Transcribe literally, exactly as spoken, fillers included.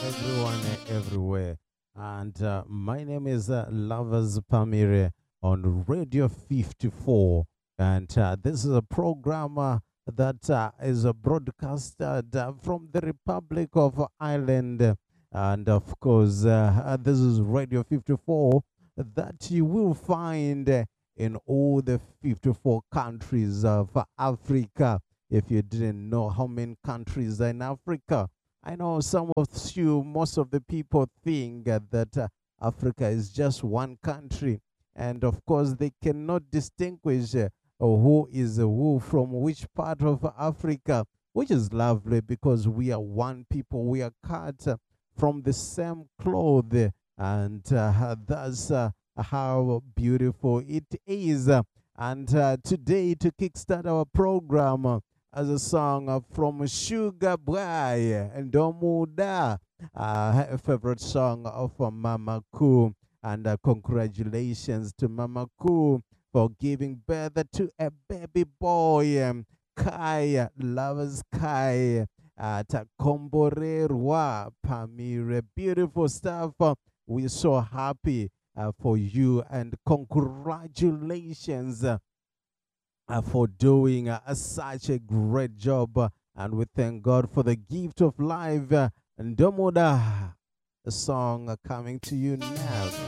everyone everywhere. And uh, my name is uh, Lovers Pamire on Radio fifty-four. And uh, this is a program uh, that uh, is uh, broadcasted uh, from the Republic of Ireland. And of course, uh, uh, this is Radio fifty-four that you will find uh, in all the fifty-four countries of Africa. If you didn't know how many countries are in Africa, I know some of you, most of the people think uh, that uh, Africa is just one country. And of course, they cannot distinguish uh, who is who from which part of Africa, which is lovely because we are one people. We are cut uh, from the same cloth. And uh, that's uh, how beautiful it is. And uh, today, to kickstart our program, uh, as a song uh, from Sugar Boy and Domuda, uh, a favorite song of uh, Mama Koo. And uh, congratulations to Mama Koo for giving birth to a baby boy, um, Kai, lovers Kai, at Komborerwa, Pamire. Beautiful stuff. Uh, we're so happy uh, for you and congratulations. Uh, uh, for doing uh, such a great job. uh, and we thank God for the gift of life. Uh, and Domoda, a song uh, coming to you now.